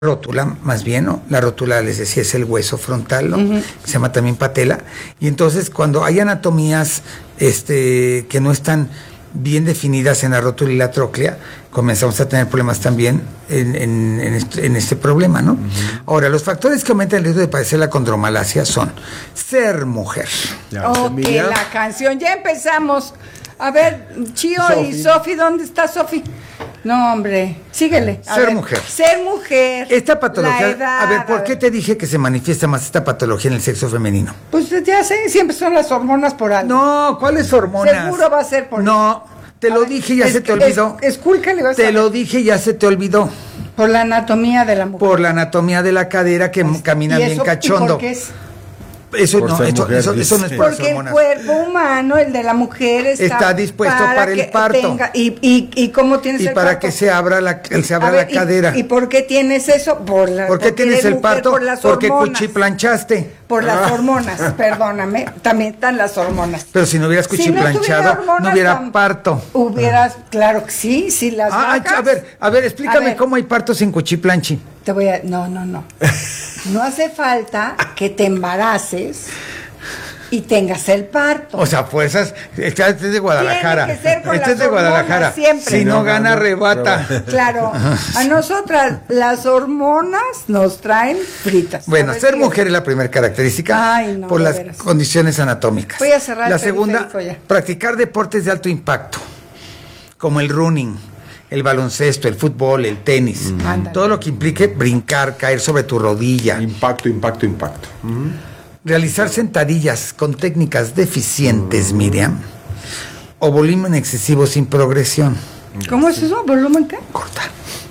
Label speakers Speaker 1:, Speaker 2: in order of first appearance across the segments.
Speaker 1: rótula, más bien, ¿no? La rótula, les decía, es el hueso frontal, ¿no? Se llama también patela. Y entonces, cuando hay anatomías que no están bien definidas en la rótula y la tróclea, comenzamos a tener problemas también en este problema, ¿no? Ahora, los factores que aumentan el riesgo de padecer la condromalacia son ser mujer.
Speaker 2: La canción, ya empezamos. A ver, Chío y Sofi, ¿dónde está Sofi? No, hombre, síguele.
Speaker 1: Ser mujer.
Speaker 2: Ser mujer.
Speaker 1: Esta patología,
Speaker 2: la edad,
Speaker 1: a ver, ¿por qué te dije que se manifiesta más esta patología en el sexo femenino?
Speaker 2: Pues ya sé, siempre son las hormonas por algo.
Speaker 1: No, ¿cuáles hormonas?
Speaker 2: Seguro va a ser por...
Speaker 1: No, te lo dije y ya se te olvidó.
Speaker 2: Escúlcale, vas a
Speaker 1: Te lo dije y ya se te olvidó.
Speaker 2: Por la anatomía de la mujer.
Speaker 1: Por la anatomía de la cadera que camina bien cachondo.
Speaker 2: ¿Y por qué es?
Speaker 1: Eso no es por las
Speaker 2: porque
Speaker 1: hormonas.
Speaker 2: Porque el cuerpo humano, el de la mujer, está
Speaker 1: dispuesto para el parto.
Speaker 2: ¿Y cómo tienes el parto?
Speaker 1: Y para que se abra la cadera.
Speaker 2: ¿Y por qué tienes eso?
Speaker 1: ¿Por qué tienes el parto? Porque cuchiplanchaste.
Speaker 2: Por las hormonas, perdóname. También están las hormonas.
Speaker 1: Pero si no hubieras cuchiplanchado, no hubiera parto.
Speaker 2: Claro que sí, las vacas.
Speaker 1: A ver, explícame cómo hay parto sin cuchiplanchi.
Speaker 2: No. No hace falta que te embaraces y tengas el parto.
Speaker 1: O sea, fuerzas. Este es de Guadalajara.
Speaker 2: Tiene que ser con
Speaker 1: este es de Guadalajara.
Speaker 2: Siempre.
Speaker 1: Si no gana, rebata.
Speaker 2: Claro. A nosotras las hormonas nos traen fritas.
Speaker 1: Bueno, ser mujer es la primera característica por las condiciones anatómicas.
Speaker 2: Voy a cerrar
Speaker 1: la segunda, practicar deportes de alto impacto, como el running, el baloncesto, el fútbol, el tenis, todo lo que implique brincar, caer sobre tu rodilla.
Speaker 3: Impacto.
Speaker 1: Realizar sentadillas con técnicas deficientes, Miriam, o volumen excesivo sin progresión.
Speaker 2: ¿Cómo es eso? ¿Volumen qué?
Speaker 1: Cortar.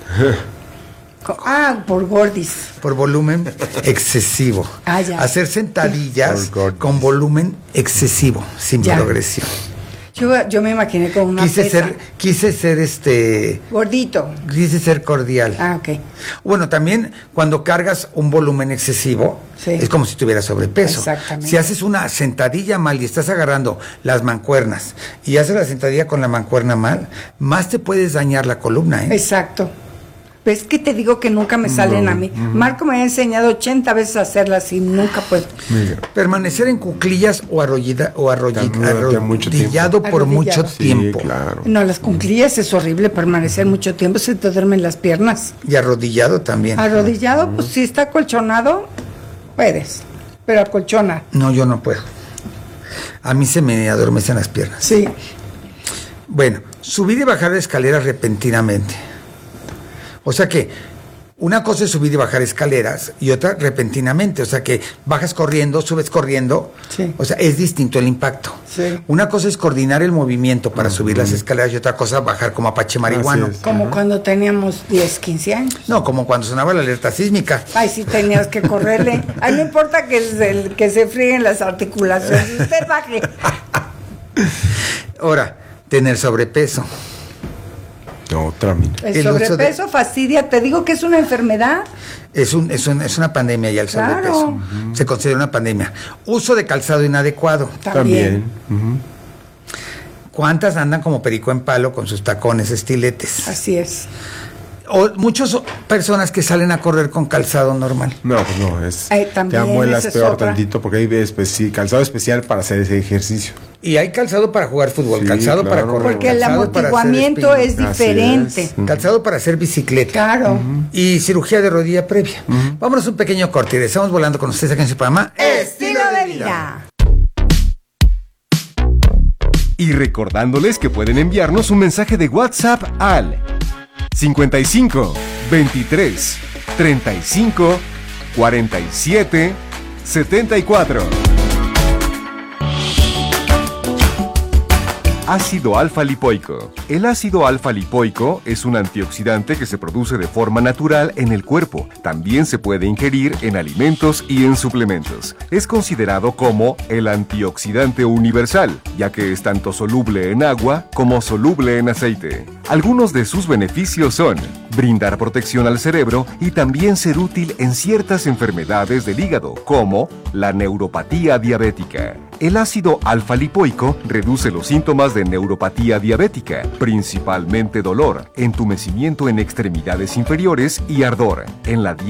Speaker 2: Por gordis.
Speaker 1: Por volumen excesivo.
Speaker 2: Ya.
Speaker 1: Hacer sentadillas con volumen excesivo, sin progresión.
Speaker 2: Yo me imaginé con una
Speaker 1: quise ser
Speaker 2: gordito.
Speaker 1: Quise ser cordial.
Speaker 2: Ok.
Speaker 1: Bueno, también cuando cargas un volumen excesivo, es como si tuvieras sobrepeso.
Speaker 2: Exactamente.
Speaker 1: Si haces una sentadilla mal y estás agarrando las mancuernas y haces la sentadilla con la mancuerna mal, más te puedes dañar la columna, ¿eh?
Speaker 2: Exacto. ¿Ves que te digo que nunca me salen a mí? Marco me ha enseñado 80 veces a hacerlas y nunca puedo.
Speaker 1: Permanecer en cuclillas o arrodillado por mucho tiempo.
Speaker 3: Sí, claro.
Speaker 2: No, las cuclillas es horrible, permanecer mucho tiempo, se te duermen las piernas.
Speaker 1: Y arrodillado también.
Speaker 2: Arrodillado, pues si está acolchonado, puedes, pero acolchona.
Speaker 1: No, yo no puedo. A mí se me adormecen las piernas.
Speaker 2: Sí.
Speaker 1: Bueno, subir y bajar escaleras repentinamente. O sea que una cosa es subir y bajar escaleras y otra repentinamente. O sea que bajas corriendo, subes corriendo.
Speaker 2: Sí.
Speaker 1: O sea, es distinto el impacto.
Speaker 2: Sí.
Speaker 1: Una cosa es coordinar el movimiento para subir las escaleras y otra cosa bajar como apache marihuano.
Speaker 2: Como cuando teníamos 10, 15 años.
Speaker 1: No, como cuando sonaba la alerta sísmica.
Speaker 2: Ay, sí tenías que correrle. Ay, no importa que se frieguen las articulaciones. Usted baje.
Speaker 1: Ahora, tener sobrepeso.
Speaker 3: Otra mina.
Speaker 2: El sobrepeso fastidia, te digo que es una enfermedad.
Speaker 1: Es una pandemia ya el sobrepeso. Se considera una pandemia. Uso de calzado inadecuado.
Speaker 2: También.
Speaker 1: ¿Cuántas andan como perico en palo con sus tacones, estiletes?
Speaker 2: Así es.
Speaker 1: O muchas personas que salen a correr con calzado normal.
Speaker 3: No, pues no, te amuelas peor tantito porque hay calzado especial para hacer ese ejercicio.
Speaker 1: Y hay calzado para jugar fútbol, calzado para correr.
Speaker 2: Porque el amortiguamiento es diferente.
Speaker 1: Calzado para hacer bicicleta.
Speaker 2: Claro.
Speaker 1: Y cirugía de rodilla previa. Vámonos un pequeño corte y regresamos volando con ustedes aquí en su programa
Speaker 2: Estilo de Vida.
Speaker 4: Y recordándoles que pueden enviarnos un mensaje de WhatsApp al 55 23 35 47 74. Ácido alfa-lipoico. El ácido alfa-lipoico es un antioxidante que se produce de forma natural en el cuerpo. También se puede ingerir en alimentos y en suplementos. Es considerado como el antioxidante universal, ya que es tanto soluble en agua como soluble en aceite. Algunos de sus beneficios son brindar protección al cerebro y también ser útil en ciertas enfermedades del hígado, como la neuropatía diabética. El ácido alfa-lipoico reduce los síntomas de de neuropatía diabética, principalmente dolor, entumecimiento en extremidades inferiores y ardor. En la